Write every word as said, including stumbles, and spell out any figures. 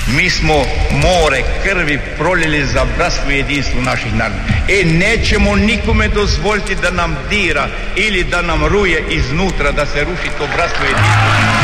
Mi smo more krvi prolili za bratstvo i jedinstvo naših naroda. E, nećemo nikome dozvoliti da nam dira ili da nam ruje iznutra, da se ruši to bratstvo i jedinstvo.